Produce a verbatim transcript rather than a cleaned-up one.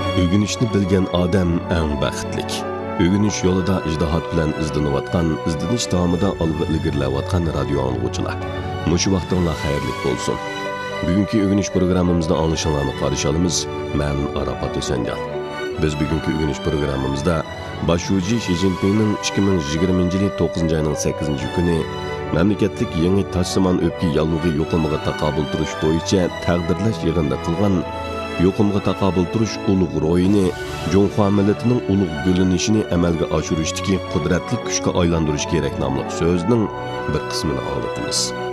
Ögünüşni bilgen odam eng baxtlik. Ögünüş yo'lida ijtihod bilan izlanayotgan, izlanish davomida olg'a ilgarilayotgan radio anglag'uchilar. Mushu vaqtinglar xayrli bo'lsin. Bugungi ögünüş programmamizda anglashinglarni qarshi men Arafat O'sanjan. Biz bugungi ögünüş programmamizda Başuji Xi Jinpingning ikki ming yigirmanchi yil to'qqizinchi oyning sakkizinchi kuni mamlakatlik yangi tashsimon o'pki yallig'i yo'qilmaga taqobil turish bo'yicha taqdirlash yig'inida qilgan yo'qilmaga taqobil turish ulug' ro'yini Jonghua millatining ulug' gulinishini amalga oshirishdagi qudratli kuchga aylantirish kerak nomli so'zning bir qismini olamiz.